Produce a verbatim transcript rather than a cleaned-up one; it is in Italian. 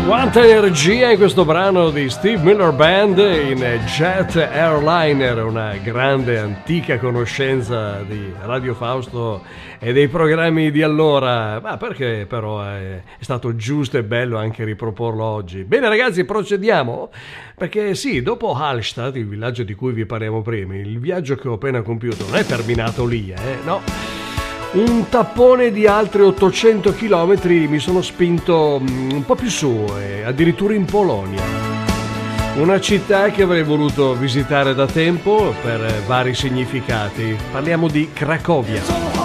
Quanta energia in questo brano di Steve Miller Band in Jet Airliner, una grande antica conoscenza di Radio Fausto e dei programmi di allora, ma perché però è, è stato giusto e bello anche riproporlo oggi. Bene ragazzi, procediamo, perché sì, dopo Hallstatt, il villaggio di cui vi parliamo prima, il viaggio che ho appena compiuto non è terminato lì, eh, no. Un tappone di altri ottocento chilometri mi sono spinto un po' più su, e addirittura in Polonia. Una città che avrei voluto visitare da tempo per vari significati. Parliamo di Cracovia.